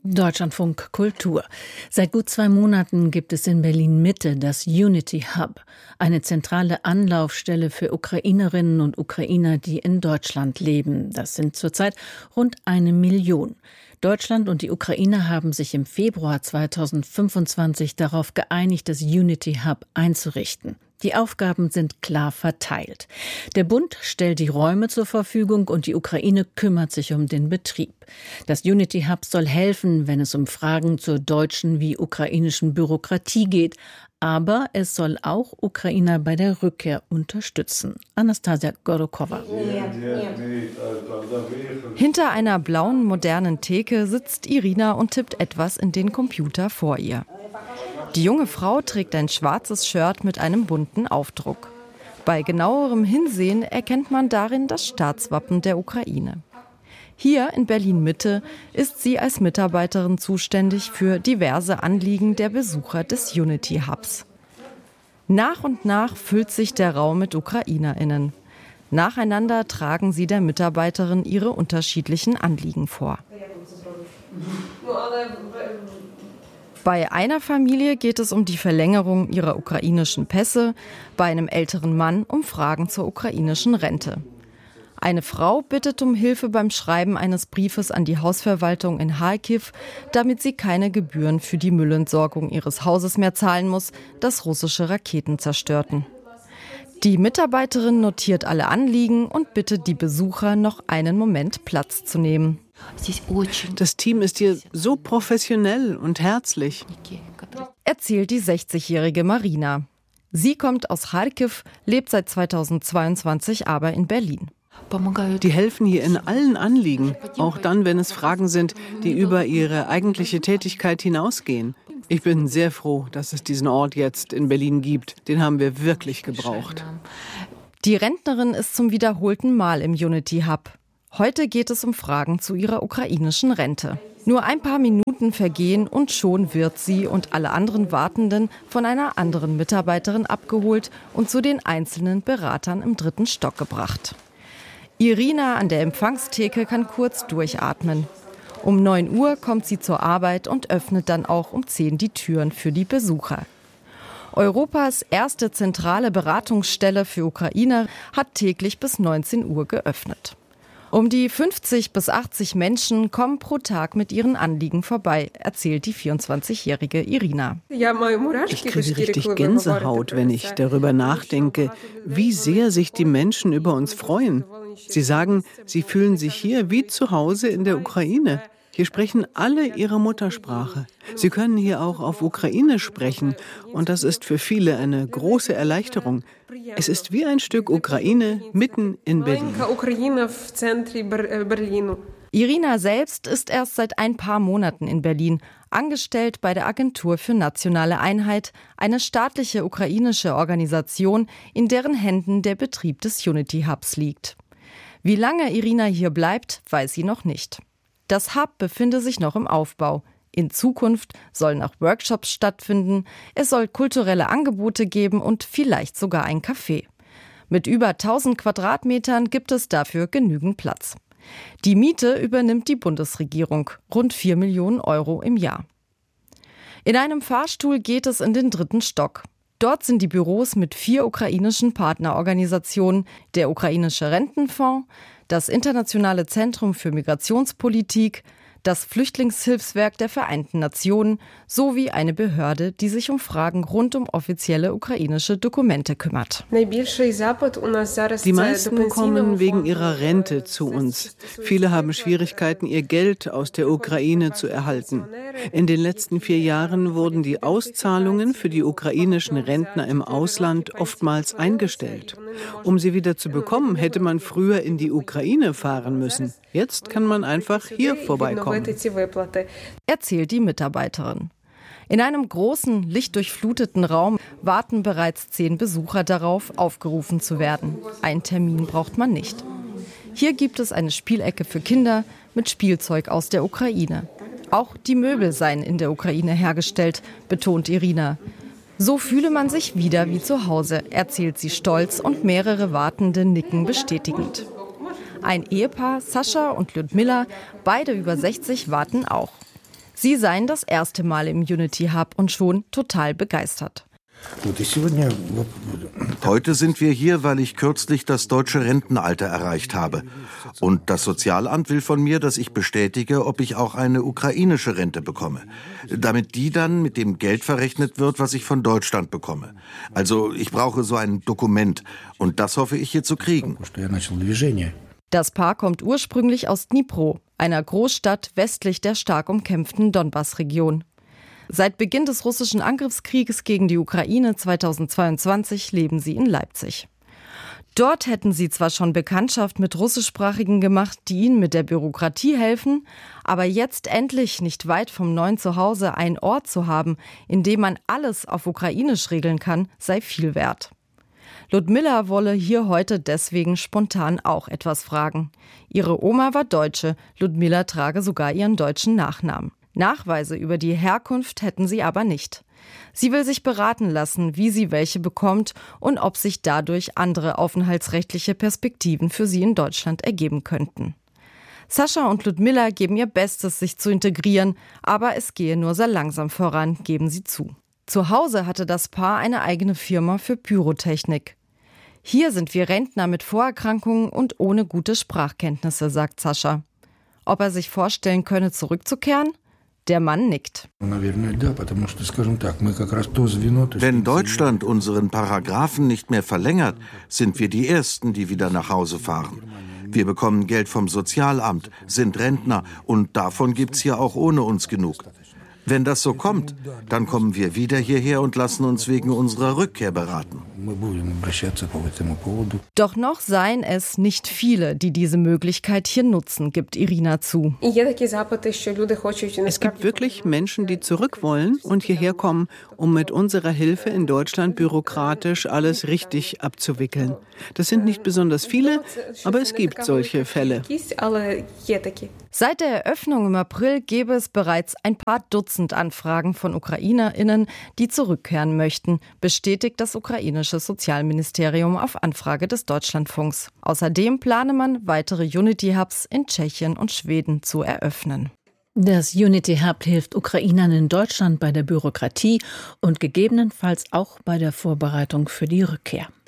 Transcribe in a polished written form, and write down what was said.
Deutschlandfunk Kultur. Seit gut 2 Monaten gibt es in Berlin-Mitte das Unity Hub, eine zentrale Anlaufstelle für Ukrainerinnen und Ukrainer, die in Deutschland leben. Das sind zurzeit rund 1 Million. Deutschland und die Ukraine haben sich im Februar 2025 darauf geeinigt, das Unity Hub einzurichten. Die Aufgaben sind klar verteilt. Der Bund stellt die Räume zur Verfügung und die Ukraine kümmert sich um den Betrieb. Das Unity Hub soll helfen, wenn es um Fragen zur deutschen wie ukrainischen Bürokratie geht. Aber es soll auch Ukrainer bei der Rückkehr unterstützen. Anastasia Gorokova. Hinter einer blauen, modernen Theke sitzt Irina und tippt etwas in den Computer vor ihr. Die junge Frau trägt ein schwarzes Shirt mit einem bunten Aufdruck. Bei genauerem Hinsehen erkennt man darin das Staatswappen der Ukraine. Hier in Berlin-Mitte ist sie als Mitarbeiterin zuständig für diverse Anliegen der Besucher des Unity Hubs. Nach und nach füllt sich der Raum mit UkrainerInnen. Nacheinander tragen sie der Mitarbeiterin ihre unterschiedlichen Anliegen vor. Bei einer Familie geht es um die Verlängerung ihrer ukrainischen Pässe, bei einem älteren Mann um Fragen zur ukrainischen Rente. Eine Frau bittet um Hilfe beim Schreiben eines Briefes an die Hausverwaltung in Charkiw, damit sie keine Gebühren für die Müllentsorgung ihres Hauses mehr zahlen muss, das russische Raketen zerstörten. Die Mitarbeiterin notiert alle Anliegen und bittet die Besucher, noch einen Moment Platz zu nehmen. Das Team ist hier so professionell und herzlich, erzählt die 60-jährige Marina. Sie kommt aus Charkiw, lebt seit 2022 aber in Berlin. Die helfen hier in allen Anliegen, auch dann, wenn es Fragen sind, die über ihre eigentliche Tätigkeit hinausgehen. Ich bin sehr froh, dass es diesen Ort jetzt in Berlin gibt. Den haben wir wirklich gebraucht. Die Rentnerin ist zum wiederholten Mal im Unity Hub. Heute geht es um Fragen zu ihrer ukrainischen Rente. Nur ein paar Minuten vergehen und schon wird sie und alle anderen Wartenden von einer anderen Mitarbeiterin abgeholt und zu den einzelnen Beratern im 3. Stock gebracht. Irina an der Empfangstheke kann kurz durchatmen. Um 9 Uhr kommt sie zur Arbeit und öffnet dann auch um 10 die Türen für die Besucher. Europas erste zentrale Beratungsstelle für Ukrainer hat täglich bis 19 Uhr geöffnet. Um die 50 bis 80 Menschen kommen pro Tag mit ihren Anliegen vorbei, erzählt die 24-jährige Irina. Ich kriege richtig Gänsehaut, wenn ich darüber nachdenke, wie sehr sich die Menschen über uns freuen. Sie sagen, sie fühlen sich hier wie zu Hause in der Ukraine. Hier sprechen alle ihre Muttersprache. Sie können hier auch auf Ukrainisch sprechen und das ist für viele eine große Erleichterung. Es ist wie ein Stück Ukraine mitten in Berlin. Irina selbst ist erst seit ein paar Monaten in Berlin, angestellt bei der Agentur für nationale Einheit, eine staatliche ukrainische Organisation, in deren Händen der Betrieb des Unity Hubs liegt. Wie lange Irina hier bleibt, weiß sie noch nicht. Das Hub befinde sich noch im Aufbau. In Zukunft sollen auch Workshops stattfinden, es soll kulturelle Angebote geben und vielleicht sogar ein Café. Mit über 1000 Quadratmetern gibt es dafür genügend Platz. Die Miete übernimmt die Bundesregierung, rund 4 Millionen Euro im Jahr. In einem Fahrstuhl geht es in den 3. Stock. Dort sind die Büros mit 4 ukrainischen Partnerorganisationen, der ukrainische Rentenfonds, das Internationale Zentrum für Migrationspolitik, das Flüchtlingshilfswerk der Vereinten Nationen sowie eine Behörde, die sich um Fragen rund um offizielle ukrainische Dokumente kümmert. Die meisten kommen wegen ihrer Rente zu uns. Viele haben Schwierigkeiten, ihr Geld aus der Ukraine zu erhalten. In den letzten 4 Jahren wurden die Auszahlungen für die ukrainischen Rentner im Ausland oftmals eingestellt. Um sie wieder zu bekommen, hätte man früher in die Ukraine fahren müssen. Jetzt kann man einfach hier vorbeikommen, erzählt die Mitarbeiterin. In einem großen, lichtdurchfluteten Raum warten bereits 10 Besucher darauf, aufgerufen zu werden. Einen Termin braucht man nicht. Hier gibt es eine Spielecke für Kinder mit Spielzeug aus der Ukraine. Auch die Möbel seien in der Ukraine hergestellt, betont Irina. So fühle man sich wieder wie zu Hause, erzählt sie stolz und mehrere Wartende nicken bestätigend. Ein Ehepaar, Sascha und Lyudmila, beide über 60, warten auch. Sie seien das erste Mal im Unity Hub und schon total begeistert. Heute sind wir hier, weil ich kürzlich das deutsche Rentenalter erreicht habe. Und das Sozialamt will von mir, dass ich bestätige, ob ich auch eine ukrainische Rente bekomme. Damit die dann mit dem Geld verrechnet wird, was ich von Deutschland bekomme. Also ich brauche so ein Dokument. Und das hoffe ich hier zu kriegen. Das Paar kommt ursprünglich aus Dnipro, einer Großstadt westlich der stark umkämpften Donbass-Region. Seit Beginn des russischen Angriffskrieges gegen die Ukraine 2022 leben sie in Leipzig. Dort hätten sie zwar schon Bekanntschaft mit Russischsprachigen gemacht, die ihnen mit der Bürokratie helfen, aber jetzt endlich nicht weit vom neuen Zuhause einen Ort zu haben, in dem man alles auf Ukrainisch regeln kann, sei viel wert. Ludmilla wolle hier heute deswegen spontan auch etwas fragen. Ihre Oma war Deutsche, Ludmilla trage sogar ihren deutschen Nachnamen. Nachweise über die Herkunft hätten sie aber nicht. Sie will sich beraten lassen, wie sie welche bekommt und ob sich dadurch andere aufenthaltsrechtliche Perspektiven für sie in Deutschland ergeben könnten. Sascha und Ludmilla geben ihr Bestes, sich zu integrieren, aber es gehe nur sehr langsam voran, geben sie zu. Zu Hause hatte das Paar eine eigene Firma für Pyrotechnik. Hier sind wir Rentner mit Vorerkrankungen und ohne gute Sprachkenntnisse, sagt Sascha. Ob er sich vorstellen könne, zurückzukehren? Der Mann nickt. Wenn Deutschland unseren Paragraphen nicht mehr verlängert, sind wir die Ersten, die wieder nach Hause fahren. Wir bekommen Geld vom Sozialamt, sind Rentner und davon gibt's hier auch ohne uns genug. Wenn das so kommt, dann kommen wir wieder hierher und lassen uns wegen unserer Rückkehr beraten. Doch noch seien es nicht viele, die diese Möglichkeit hier nutzen, gibt Irina zu. Es gibt wirklich Menschen, die zurück wollen und hierher kommen, um mit unserer Hilfe in Deutschland bürokratisch alles richtig abzuwickeln. Das sind nicht besonders viele, aber es gibt solche Fälle. Seit der Eröffnung im April gäbe es bereits ein paar Dutzend Anfragen von UkrainerInnen, die zurückkehren möchten, bestätigt das ukrainische Sozialministerium auf Anfrage des Deutschlandfunks. Außerdem plane man, weitere Unity-Hubs in Tschechien und Schweden zu eröffnen. Das Unity Hub hilft Ukrainern in Deutschland bei der Bürokratie und gegebenenfalls auch bei der Vorbereitung für die Rückkehr.